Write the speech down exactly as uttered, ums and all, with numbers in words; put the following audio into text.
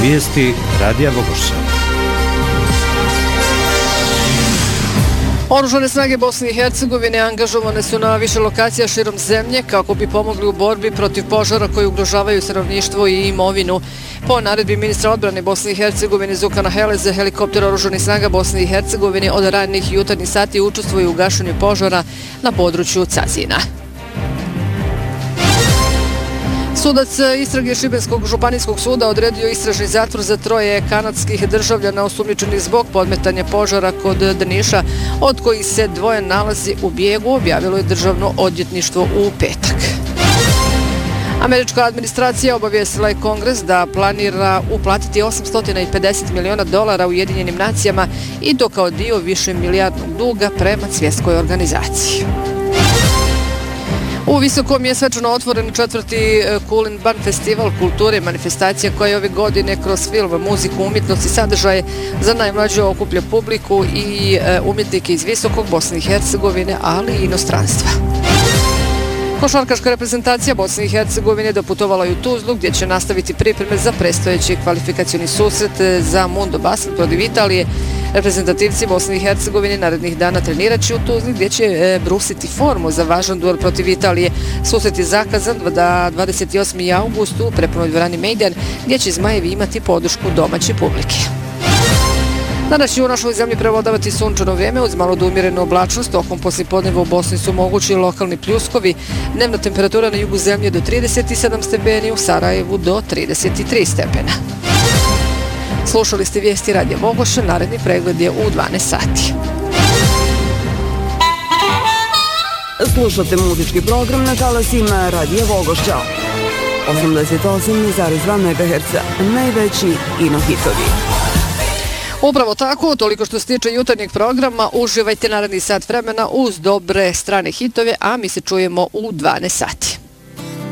Vijesti Radija Vogošća. Oružane snage Bosne i Hercegovine angažovane su na više lokacija širom zemlje kako bi pomogli u borbi protiv požara koji ugrožavaju stanovništvo i imovinu. Po naredbi ministra odbrane Bosne i Hercegovine Zukana Heleze, helikopter oružanih snaga Bosne i Hercegovine od ranih i jutarnjih sati učestvuju u gašenju požara na području Cazina. Sudac istrage Šibenskog županijskog suda odredio istražni zatvor za troje kanadskih državljana osumnjičenih zbog podmetanja požara kod Drniša, od kojih se dvoje nalazi u bijegu, objavilo je državno odvjetništvo u petak. Američka administracija obavijestila je Kongres da planira uplatiti osamsto pedeset miliona dolara Ujedinjenim nacijama i to kao dio više milijardnog duga prema svjetskoj organizaciji. U Visokom je svečano otvoren četvrti Kulin Ban festival kulture i manifestacija koja je ove godine kroz film, muziku, umjetnost i sadržaje za najmlađe okuplja publiku i umjetnike iz Visokog, Bosne i Hercegovine, ali i inostranstva. Košarkaška reprezentacija Bosne i Hercegovine doputovala je u Tuzlu gdje će nastaviti pripreme za predstojeći kvalifikacioni susret za Mundo Basket protiv Italije. Reprezentativci Bosne i Hercegovine narednih dana trenirat će u Tuzli gdje će brusiti formu za važan duel protiv Italije. Susret je zakazan da dvadeset osmi august u prepunoj dvorani Mejdan gdje će Zmajevi imati podršku domaće publike. Danas će u našoj zemlji prevladavati sunčano vrijeme uz malo do umjerenu oblačnost. Tokom poslijepodneva u Bosni su mogući lokalni pljuskovi. Dnevna temperatura na jugu zemlje do trideset sedam stepeni, u Sarajevu do trideset tri stepena. Slušali ste vijesti Radija Vogošća, naredni pregled je u dvanaest sati. Slušate muzički program na talasima Radija Vogošća. osamdeset osam zarez dva megaherca, najveći ino hitovi. Upravo tako, toliko što se tiče jutarnjeg programa, uživajte naredni sat vremena uz dobre strane hitove, a mi se čujemo u dvanaest sati.